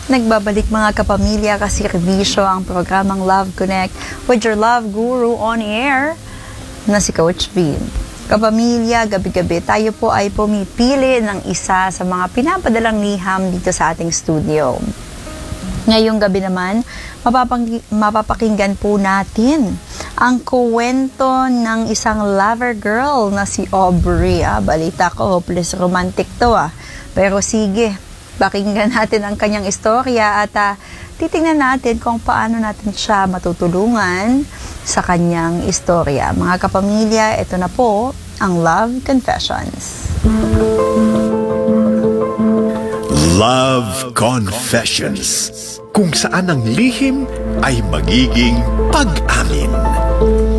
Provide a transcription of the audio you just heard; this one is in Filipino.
Nagbabalik mga kapamilya kaservisyo ang programang Love Connect with your love guru on air na si Coach Vin. Kapamilya, gabi-gabi tayo po ay pumipili ng isa sa mga pinapadalang liham dito sa ating studio. Ngayong gabi naman, mapapakinggan po natin ang kuwento ng isang lover girl na si Aubrey. Balita ko, hopeless romantic to. Pero sige, pakinggan natin ang kanyang istorya at titingnan natin kung paano natin siya matutulungan sa kanyang istorya. Mga kapamilya, ito na po ang Love Confessions. Love Confessions, kung saan ang lihim ay magiging pag-asa.